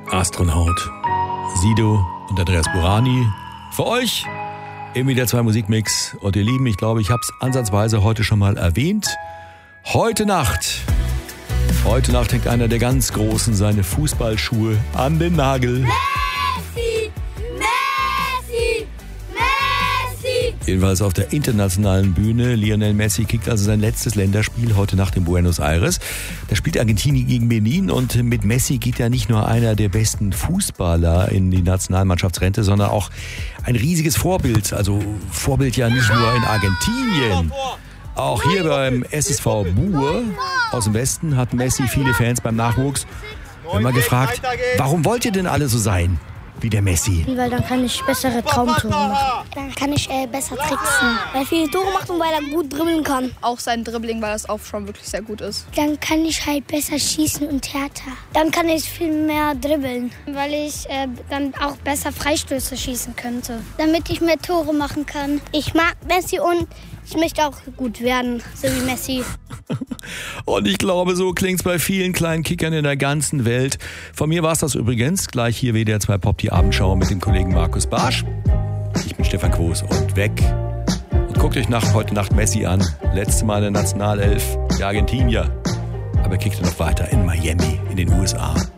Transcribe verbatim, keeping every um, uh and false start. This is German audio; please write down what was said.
Astronaut, Sido und Andreas Burani. Für euch im W D R zwei Musikmix. Und ihr Lieben, ich glaube, ich habe es ansatzweise heute schon mal erwähnt. Heute Nacht, heute Nacht hängt einer der ganz Großen seine Fußballschuhe an den Nagel. Messi! Messi! Messi! Jedenfalls auf der internationalen Bühne. Lionel Messi kickt also sein letztes Länderspiel heute Nacht in Buenos Aires. Da spielt Argentinien gegen Benin und mit Messi geht ja nicht nur einer der besten Fußballer in die Nationalmannschaftsrente, sondern auch ein riesiges Vorbild. Also Vorbild ja nicht nur in Argentinien. Auch hier beim S S V Buhr aus dem Westen hat Messi viele Fans beim Nachwuchs. Wir haben mal gefragt, warum wollt ihr denn alle so sein wie der Messi? Weil dann kann ich bessere Traumtore machen. Dann kann ich äh, besser tricksen. Weil er viele Tore macht und weil er gut dribbeln kann. Auch sein Dribbling, weil das auch schon wirklich sehr gut ist. Dann kann ich halt besser schießen und härter. Dann kann ich viel mehr dribbeln, weil ich äh, dann auch besser Freistöße schießen könnte. Damit ich mehr Tore machen kann. Ich mag Messi und ich möchte auch gut werden, so wie Messi. Und ich glaube, so klingt's bei vielen kleinen Kickern in der ganzen Welt. Von mir war's das übrigens. Gleich hier W D R zwei Pop, die Abendschau mit dem Kollegen Markus Barsch. Ich bin Stefan Quos und weg. Und guckt euch nach, heute Nacht Messi an. Letzte Mal in der Nationalelf der Argentinier. Aber er kickte noch weiter in Miami in den U S A.